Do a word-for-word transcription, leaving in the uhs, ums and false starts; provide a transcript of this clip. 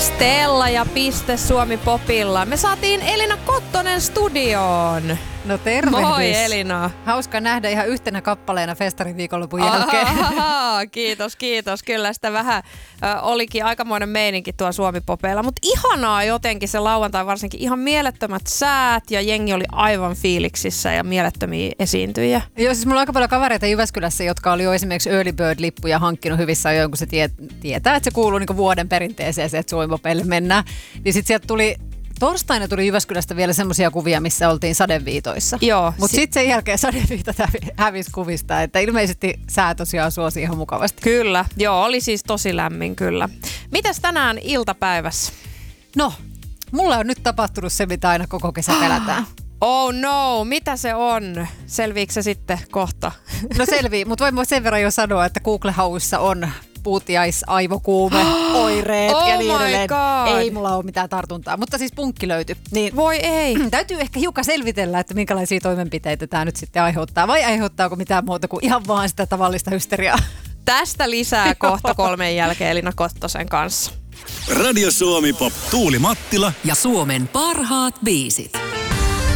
Stella ja Piste Suomi Popilla. Me saatiin Elina Kottonen studioon. No tervehdys. Moi Elina. Hauska nähdä ihan yhtenä kappaleena festarin viikonlopun jälkeen. Aha, kiitos, kiitos. Kyllä sitä vähän ö, olikin aikamoinen meininki tuo Suomi Popeilla. Mutta ihanaa jotenkin se lauantai, varsinkin ihan mielettömät säät ja jengi oli aivan fiiliksissä ja mielettömiä esiintyjiä. Joo, siis mulla on aika paljon kavereita Jyväskylässä, jotka oli jo esimerkiksi Early Bird-lippuja hankkinut hyvissä ajoin, kun se tie, tietää, että se kuuluu niinku vuoden perinteeseen se, että Suomi Popeille mennään. Niin sit sieltä tuli... Torstaina tuli Jyväskylästä vielä semmoisia kuvia, missä oltiin sadeviitoissa. Joo. Mutta si- sitten sen jälkeen sadeviitot hävisi kuvista, että ilmeisesti sää tosiaan suosi ihan mukavasti. Kyllä, joo, oli siis tosi lämmin kyllä. Mitäs tänään iltapäivässä? No, mulla on nyt tapahtunut se, mitä aina koko kesä pelätään. Oh no, mitä se on? Selviikö se sitten kohta? No selvii, mutta voin sen verran jo sanoa, että Google-hauissa on puutiais, aivokuume, oireet oh ja niin my edelleen. God. Ei mulla ole mitään tartuntaa, mutta siis punkki löytyi. Niin Voi ei. täytyy ehkä hiukan selvitellä, että minkälaisia toimenpiteitä tämä nyt sitten aiheuttaa. Vai aiheuttaako mitään muuta kuin ihan vaan sitä tavallista hysteriaa? Tästä lisää kohta kolmen jälkeen Elina Kottosen kanssa. Radio Suomi Pop, Tuuli Mattila ja Suomen parhaat biisit.